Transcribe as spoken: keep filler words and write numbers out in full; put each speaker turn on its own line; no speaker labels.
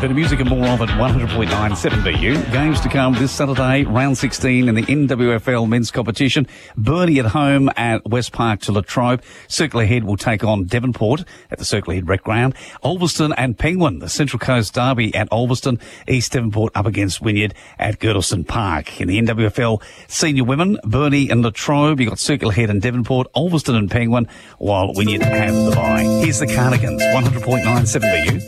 bit of music and more of it, one hundred point nine seven B U. Games to come this Saturday, round sixteen in the N W F L men's competition. Burnie at home at West Park to Latrobe. Circular Head will take on Devonport at the Circular Head Rec Ground. Ulverston and Penguin, the Central Coast Derby at Ulverston. East Devonport up against Wynyard at Girdleston Park. In the N W F L senior women, Burnie and Latrobe. You've got Circular Head and Devonport, Ulverston and Penguin, while Wynyard have the bye. Here's the Cardigans, one hundred point nine seven B U.